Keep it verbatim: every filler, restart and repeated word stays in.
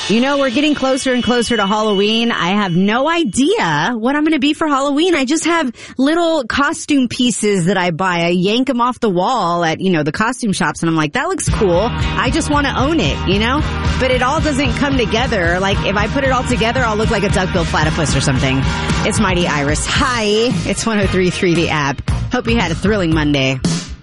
You know, we're getting closer and closer to Halloween. I have no idea what I'm going to be for Halloween. I just have little costume pieces that I buy. I yank them off the wall at, you know, the costume shops, and I'm like, that looks cool. I just want to own it, you know? But it all doesn't come together. Like, if I put it all together, I'll look like a duck-billed platypus or something. It's Mighty Iris. Hi, it's one oh three point three The App. Hope you had a thrilling Monday.